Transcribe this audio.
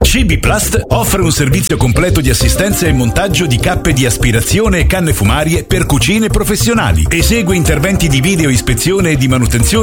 CB Plast offre un servizio completo di assistenza e montaggio di cappe di aspirazione e canne fumarie per cucine professionali. Esegue interventi di video ispezione e di manutenzione